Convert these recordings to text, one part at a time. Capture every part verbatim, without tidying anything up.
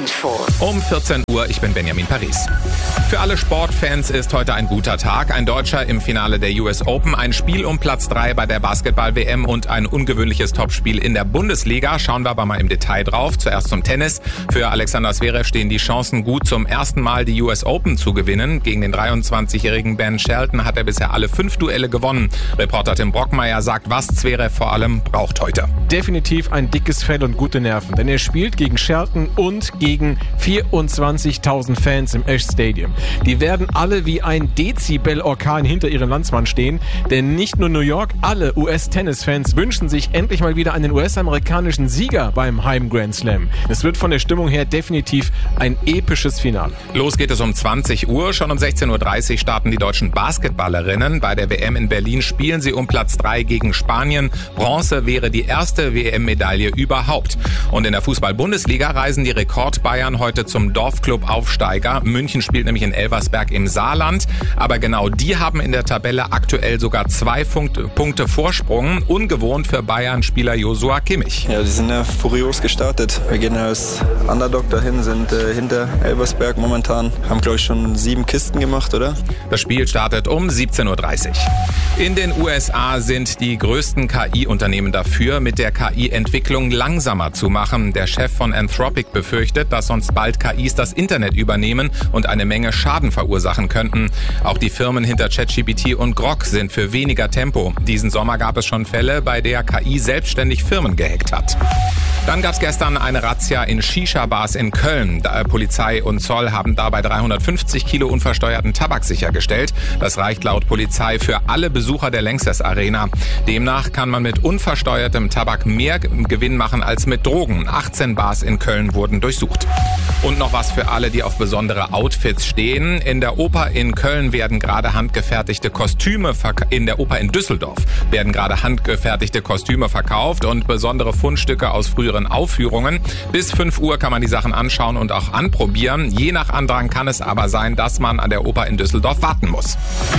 Info. Um vierzehn Uhr, ich bin Benjamin Paris. Für alle Sportfans ist heute ein guter Tag. Ein Deutscher im Finale der U S Open, ein Spiel um Platz drei bei der Basketball-W M und ein ungewöhnliches Topspiel in der Bundesliga. Schauen wir aber mal im Detail drauf. Zuerst zum Tennis. Für Alexander Zverev stehen die Chancen gut, zum ersten Mal die U S Open zu gewinnen. Gegen den dreiundzwanzigjährigen Ben Shelton hat er bisher alle fünf Duelle gewonnen. Reporter Tim Brockmeier sagt, was Zverev vor allem braucht heute. Definitiv ein dickes Fell und gute Nerven, denn er spielt gegen Shelton und gegen vierundzwanzigtausend Fans im Ash Stadium. Die werden alle wie ein Dezibel-Orkan hinter ihrem Landsmann stehen, denn nicht nur New York, alle U S-Tennis-Fans wünschen sich endlich mal wieder einen U S-amerikanischen Sieger beim Heim-Grand Slam. Es wird von der Stimmung her definitiv ein episches Finale. Los geht es um zwanzig Uhr. Schon um sechzehn Uhr dreißig starten die deutschen Basketballerinnen. Bei der W M in Berlin spielen sie um Platz drei gegen Spanien. Bronze wäre die erste W M-Medaille überhaupt. Und in der Fußball-Bundesliga reisen die Rekord-Bayern heute zum Dorfclub-Aufsteiger. München spielt nämlich in Elversberg im Saarland. Aber genau die haben in der Tabelle aktuell sogar zwei Punkte Vorsprung. Ungewohnt für Bayern-Spieler Joshua Kimmich. Ja, die sind ja furios gestartet. Wir gehen als Underdog dahin, sind äh, hinter Elversberg momentan. Haben, glaube ich, schon sieben Kisten gemacht, oder? Das Spiel startet um siebzehn Uhr dreißig. In den U S A sind die größten K I-Unternehmen dafür, mit der K I-Entwicklung langsamer zu machen. Der Chef von Anthropic befürchtet, dass sonst bald K Is das Internet übernehmen und eine Menge Schaden verursachen könnten. Auch die Firmen hinter ChatGPT und Grok sind für weniger Tempo. Diesen Sommer gab es schon Fälle, bei der K I selbstständig Firmen gehackt hat. Dann gab es gestern eine Razzia in Shisha-Bars in Köln. Polizei und Zoll haben dabei dreihundertfünfzig Kilo unversteuerten Tabak sichergestellt. Das reicht laut Polizei für alle Besucher der Lanxess Arena. Demnach kann man mit unversteuertem Tabak mehr Gewinn machen als mit Drogen. achtzehn Bars in Köln wurden durchsucht. Und noch was für alle, die auf besondere Outfits stehen. In der Oper in Köln werden gerade handgefertigte Kostüme, verk- in der Oper in Düsseldorf werden gerade handgefertigte Kostüme verkauft und besondere Fundstücke aus früheren Aufführungen. Bis fünf Uhr kann man die Sachen anschauen und auch anprobieren. Je nach Andrang kann es aber sein, dass man an der Oper in Düsseldorf warten muss.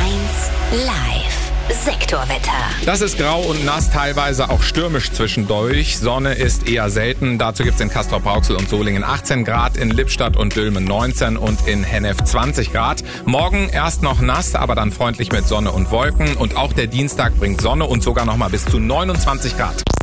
eins live. Sektorwetter. Das ist grau und nass, teilweise auch stürmisch zwischendurch. Sonne ist eher selten. Dazu gibt's in Castrop-Rauxel und Solingen achtzehn Grad, in Lippstadt und Dülmen neunzehn und in Hennef zwanzig Grad. Morgen erst noch nass, aber dann freundlich mit Sonne und Wolken. Und auch der Dienstag bringt Sonne und sogar noch mal bis zu neunundzwanzig Grad.